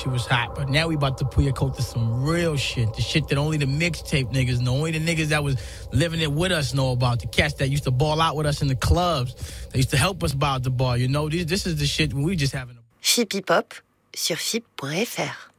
shit was hot. But now we about to put your coat to some real shit. The shit that only the mixtape niggas know. Only the niggas that was living it with us know about. The cats that used to ball out with us in the clubs. They used to help us by the bar, you know. This is the shit we just having. FIP Hip Hop sur FIP.fr.